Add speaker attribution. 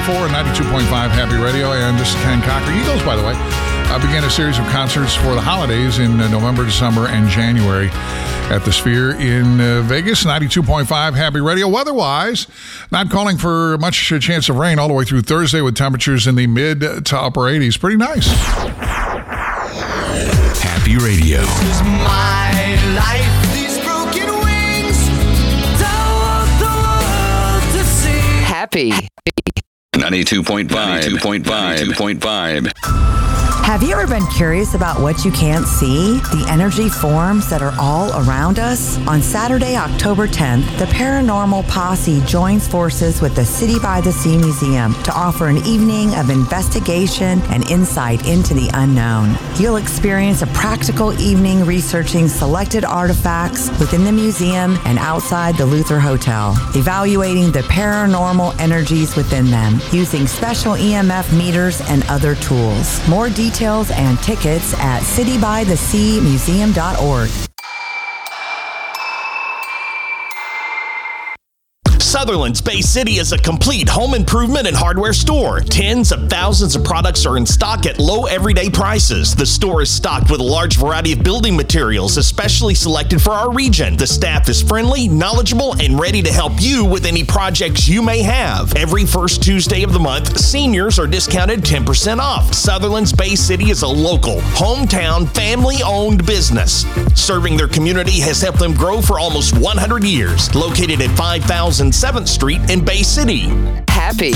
Speaker 1: 94 and 92.5 Happy Radio. And this is Ken Cocker. Eagles, by the way, began a series of concerts for the holidays in November, December, and January at the Sphere in Vegas. 92.5 Happy Radio. Weather-wise, not calling for much chance of rain all the way through Thursday with temperatures in the mid to upper 80s. Pretty nice.
Speaker 2: Happy Radio.
Speaker 3: This is my life. These broken wings. Don't want the world to see.
Speaker 4: Happy.
Speaker 2: 92.5.
Speaker 5: Have you ever been curious about what you can't see? The energy forms that are all around us? On Saturday, October 10th, the Paranormal Posse joins forces with the City by the Sea Museum to offer an evening of investigation and insight into the unknown. You'll experience a practical evening researching selected artifacts within the museum and outside the Luther Hotel, evaluating the paranormal energies within them using special EMF meters and other tools. More details and tickets at citybytheseamuseum.org.
Speaker 6: Sutherland's Bay City is a complete home improvement and hardware store. Tens of thousands of products are in stock at low everyday prices. The store is stocked with a large variety of building materials, especially selected for our region. The staff is friendly, knowledgeable, and ready to help you with any projects you may have. Every first Tuesday of the month, seniors are discounted 10% off. Sutherland's Bay City is a local, hometown, family-owned business. Serving their community has helped them grow for almost 100 years. Located at 5000 7th Street in Bay City.
Speaker 4: Happy.